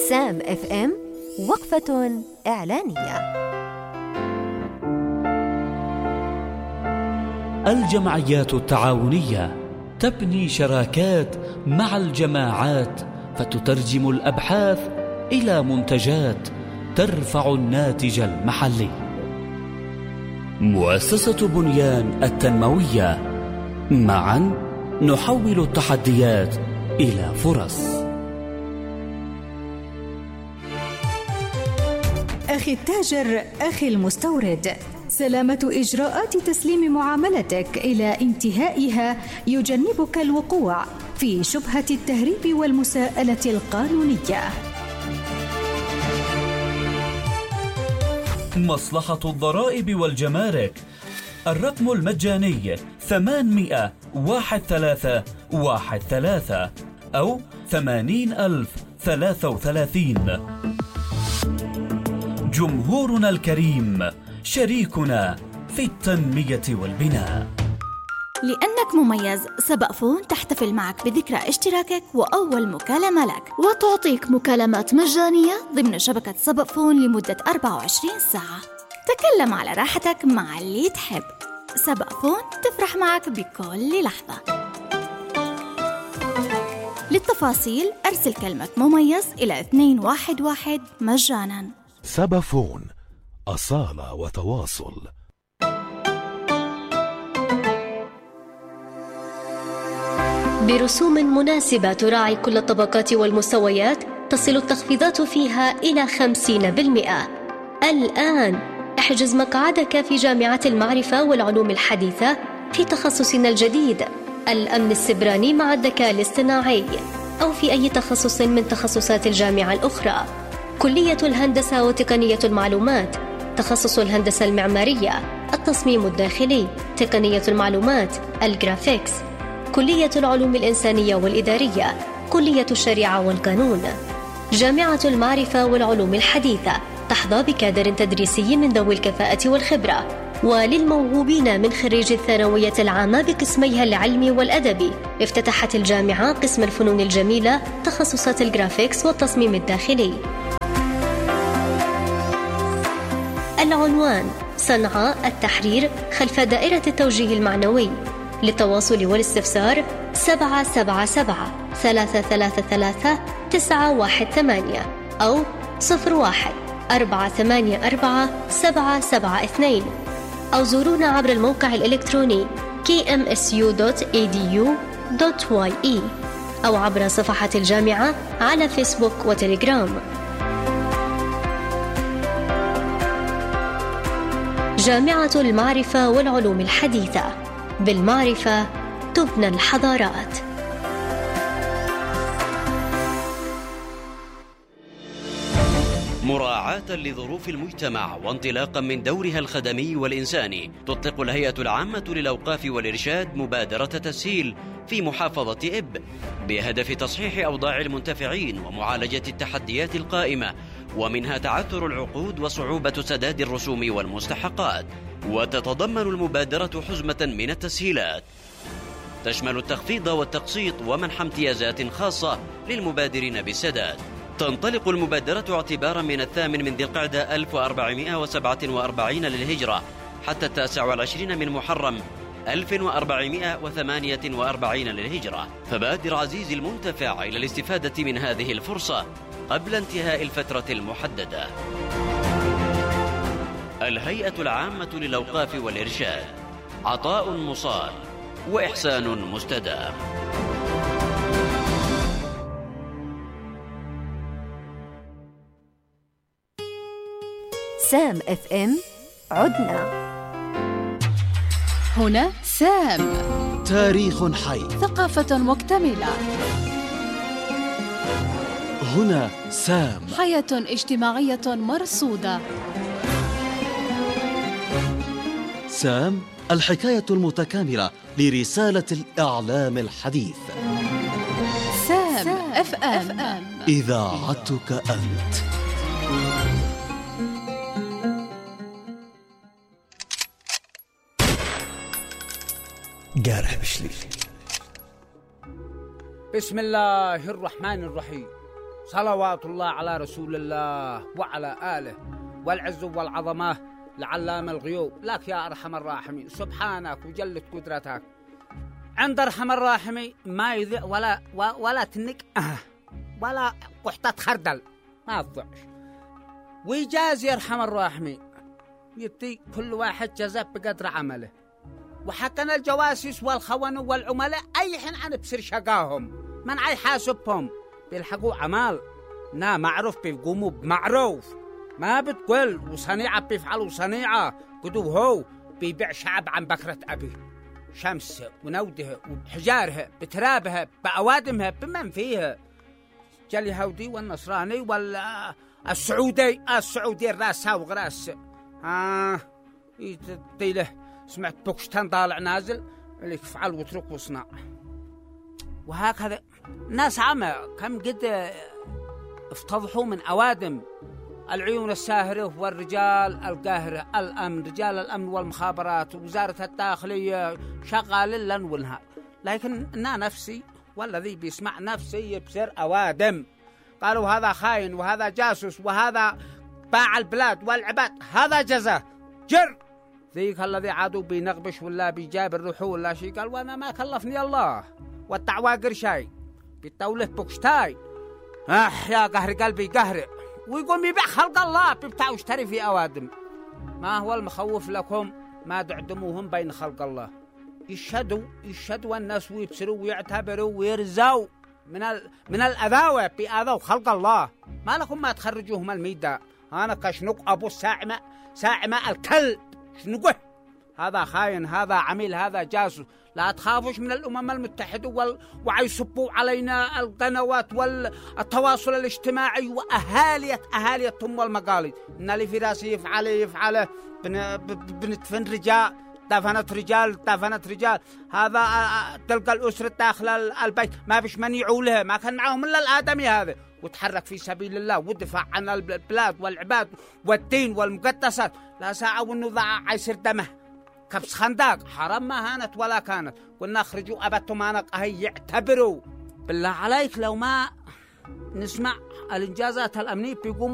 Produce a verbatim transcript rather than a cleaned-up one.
سام اف ام وقفة إعلانية. الجمعيات التعاونية تبني شراكات مع الجماعات فتترجم الأبحاث إلى منتجات ترفع الناتج المحلي. مؤسسة بنيان التنموية، معا نحول التحديات إلى فرص. أخي التاجر، أخي المستورد، سلامة إجراءات تسليم معاملتك إلى انتهائها يجنبك الوقوع في شبهة التهريب والمساءلة القانونية. مصلحة الضرائب والجمارك، الرقم المجاني ثمانمائة واحد ثلاثة واحد ثلاثة أو ثمانين ألف ثلاثة وثلاثين. جمهورنا الكريم شريكنا في التنمية والبناء. لأنك مميز، سبأفون تحتفل معك بذكرى اشتراكك وأول مكالمة لك، وتعطيك مكالمات مجانية ضمن شبكة سبأفون لمدة أربعة وعشرين ساعة. تكلم على راحتك مع اللي تحب. سبأفون تفرح معك بكل لحظة. للتفاصيل أرسل كلمة مميز إلى اثنين واحد واحد مجانا. سبأفون، أصالة وتواصل. برسوم مناسبة تراعي كل الطبقات والمستويات، تصل التخفيضات فيها إلى خمسين بالمئة. الآن احجز مقعدك في جامعة المعرفة والعلوم الحديثة في تخصصنا الجديد الأمن السبراني مع الذكاء الاصطناعي، أو في أي تخصص من تخصصات الجامعة الأخرى. كلية الهندسة وتقنية المعلومات، تخصص الهندسة المعمارية، التصميم الداخلي، تقنية المعلومات، الجرافيكس. كلية العلوم الإنسانية والإدارية، كلية الشريعة والقانون. جامعة المعرفة والعلوم الحديثة تحظى بكادر تدريسي من ذوي الكفاءة والخبرة. وللموهوبين من خريج الثانوية العامة بقسميها العلمي والأدبي، افتتحت الجامعة قسم الفنون الجميلة، تخصصات الجرافيكس والتصميم الداخلي. العنوان: صنعاء التحرير خلف دائرة التوجيه المعنوي. للتواصل والاستفسار سبعة سبعة سبعة ثلاثة ثلاثة ثلاثة تسعة واحد ثمانية أو صفر واحد أربعة ثمانية أربعة سبعة سبعة اثنين، أو زورونا عبر الموقع الإلكتروني كي إم إس يو دوت إي دي يو دوت واي إي أو عبر صفحة الجامعة على فيسبوك وتليجرام. جامعة المعرفة والعلوم الحديثة، بالمعرفة تبنى الحضارات. مراعاة لظروف المجتمع وانطلاقا من دورها الخدمي والإنساني، تطلق الهيئة العامة للأوقاف والإرشاد مبادرة تسهيل في محافظة إب بهدف تصحيح أوضاع المنتفعين ومعالجة التحديات القائمة، ومنها تعثر العقود وصعوبة سداد الرسوم والمستحقات. وتتضمن المبادرة حزمة من التسهيلات تشمل التخفيض والتقسيط ومنح امتيازات خاصة للمبادرين بالسداد. تنطلق المبادرة اعتبارا من الثامن من ذي القعدة ألف وأربعمائة وسبعة وأربعين للهجرة حتى التاسع والعشرين من محرم ألف وأربعمائة وثمانية وأربعين للهجرة. فبادر عزيزي المنتفع إلى الاستفادة من هذه الفرصة قبل انتهاء الفترة المحددة. الهيئة العامة للأوقاف والإرشاد، عطاء مصال وإحسان مستدام. سام اف ام، عدنا. هنا سام، تاريخ حي، ثقافة مكتملة. هنا سام، حياة اجتماعية مرصودة. سام، الحكاية المتكاملة لرسالة الإعلام الحديث. سام اف ام، إذاعتك أنت. قارح بشلي. بسم الله الرحمن الرحيم. صلوات الله على رسول الله وعلى آله والعز والعظمة لعلام الغيوب. لك يا أرحم الراحمين سبحانك وجلت قدرتك. عند أرحم الراحمين ما يذيع ولا ولا تنك ولا قحطة خردل ما تضعش، ويجازي يرحم الراحمين يدي كل واحد جزاء بقدر عمله. وحقنا الجواسيس والخون والعملاء أي حين عن بسر شقاهم من عي حاسبهم بيلحقوا عمال نا معروف بيقوموا بمعروف، ما بتقول وصنيعة بيفعلوا صنيعة قدو هو بيبيع شعب عن بكرة أبيه، شمس ونودها وحجارها بترابها بأوادمها بمن فيها، اليهودي والنصراني والسعودي السعودي الراس ساوغ راس آه يدي له سمعت بوكشتان طالع نازل اللي يفعل واترك وصنع. وهكذا ناس عامة كم قد افتضحوا من أوادم العيون الساهرة والرجال القاهرة، الأمن رجال الأمن والمخابرات ووزارة الداخلية شغال الليل والنهار، لكن أنا نفسي والذي بيسمع نفسي يبصر أوادم. قالوا هذا خاين وهذا جاسوس وهذا باع البلاد والعباد، هذا جزاه جر. ذيك الذي عادوا بينغبش ولا بيجاب الروح ولا شيء قال وانا ما كلفني الله والدعوة قرشاي بالتوله بوكشتاي اح يا قهر قلبي قهر، ويقوم يبيع خلق الله بيبتاع واشتري في أوادم. ما هو المخوف لكم ما تعدموهم بين خلق الله، يشهدوا يشهدوا الناس ويبصروا ويعتبروا ويرزوا من ال... من الأذاوة بأذوا خلق الله. ما لكم ما تخرجوهم الميدان. أنا كشنق أبو الساعمة ساعمة الكلب شنقه، هذا خاين هذا عميل هذا جاسوس. لا تخافوش من الأمم المتحدة وال... وعيصبوا علينا القنوات والتواصل الاجتماعي وأهالية أهالية ثم والمقاليد إن اللي في راسي يفعله يفعله بن... بنتفن رجال دفنت رجال دفنت رجال. هذا تلقى الأسرة داخل البيت ما بيش من يعولها، ما كان معهم إلا الآدمي هذا، وتحرك في سبيل الله ودفع عن البلاد والعباد والدين والمقدسات. لا ساعة والنضاع يصير دمه كبس خندق حرام ما هانت ولا كانت. قلنا اخرجوا أبتم أنا هي يعتبروا بالله عليك لو ما نسمع الإنجازات الأمنية بيقوموا